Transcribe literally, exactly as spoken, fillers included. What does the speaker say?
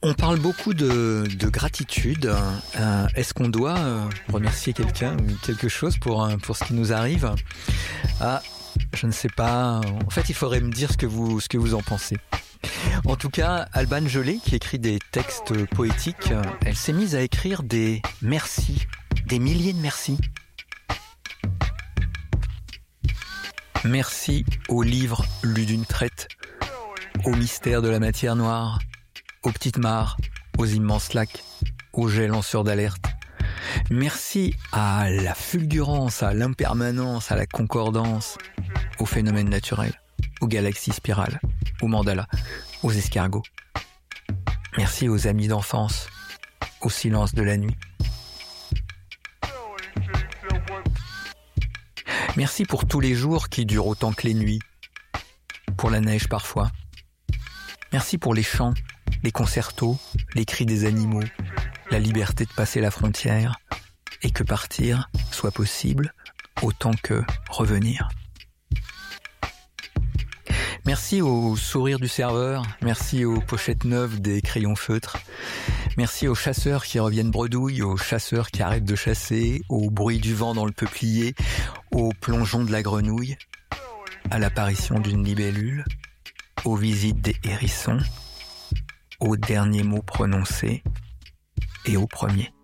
On parle beaucoup de, de gratitude. Euh, est-ce qu'on doit euh, remercier quelqu'un ou quelque chose pour, euh, pour ce qui nous arrive ? Ah, je ne sais pas. En fait, il faudrait me dire ce que vous, ce que vous en pensez. En tout cas, Alban Gelé, qui écrit des textes poétiques, elle s'est mise à écrire des merci, des milliers de merci. Merci aux livres lus d'une traite, au mystère de la matière noire, aux petites mares, aux immenses lacs, aux jets lanceurs d'alerte. Merci à la fulgurance, à l'impermanence, à la concordance, aux phénomènes naturels, aux galaxies spirales, aux mandalas, aux escargots. Merci aux amis d'enfance, au silence de la nuit. Merci pour tous les jours qui durent autant que les nuits, pour la neige parfois. Merci pour les chants, les concertos, les cris des animaux, la liberté de passer la frontière, et que partir soit possible autant que revenir. Merci au sourire du serveur, merci aux pochettes neuves des crayons feutres, merci aux chasseurs qui reviennent bredouilles, aux chasseurs qui arrêtent de chasser, au bruit du vent dans le peuplier, au plongeon de la grenouille, à l'apparition d'une libellule, aux visites des hérissons, aux derniers mots prononcés et aux premiers.